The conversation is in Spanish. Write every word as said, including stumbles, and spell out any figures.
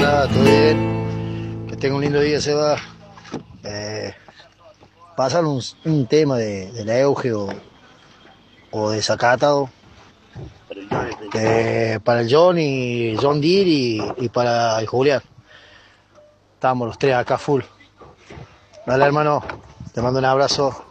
andás? ¿Todo bien? Que tenga un lindo día, Seba. Eh, pasar un, un tema de, de la Euge o, o de Zacatado. Eh, para el John y John Deere y, y para el Julián. Estamos los tres acá full. Dale, hermano. Te mando un abrazo.